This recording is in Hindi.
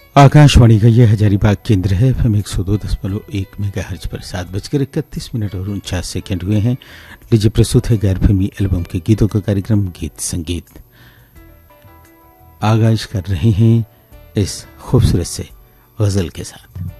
आकाशवाणी का यह हजारीबाग केंद्र है। FM 102.1 मेगाहर्ट्ज पर 7:31 और 49 सेकंड हुए हैं। लीजिए प्रस्तुत है गैर फिल्मी एल्बम के गीतों का कार्यक्रम गीत संगीत। आगाज कर रहे हैं इस खूबसूरत से गजल के साथ।